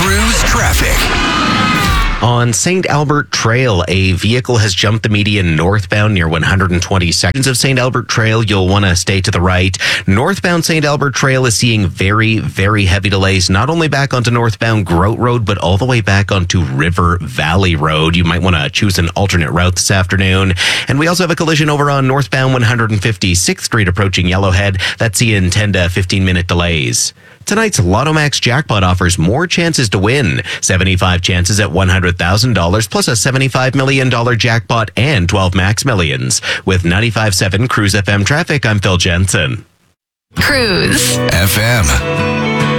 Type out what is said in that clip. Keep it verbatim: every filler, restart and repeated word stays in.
Cruise traffic. On Saint Albert Trail, a vehicle has jumped the median northbound near one hundred twenty seconds of Saint Albert Trail. You'll want to stay to the right. Northbound Saint Albert Trail is seeing very, very heavy delays, not only back onto northbound Grote Road, but all the way back onto River Valley Road. You might want to choose an alternate route this afternoon. And we also have a collision over on northbound one hundred fifty-sixth Street approaching Yellowhead. That's seeing ten to fifteen minute delays. Tonight's Lotto Max jackpot offers more chances to win. seventy-five chances at one hundred thousand dollars plus a seventy-five million dollars jackpot and twelve Max Millions. With ninety-five point seven Cruise F M traffic, I'm Phil Jensen. Cruise F M.